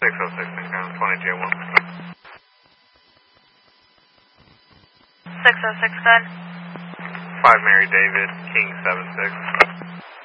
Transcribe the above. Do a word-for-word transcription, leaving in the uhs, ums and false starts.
six oh six, twenty J one. six oh six, good. five Mary David, King seven six.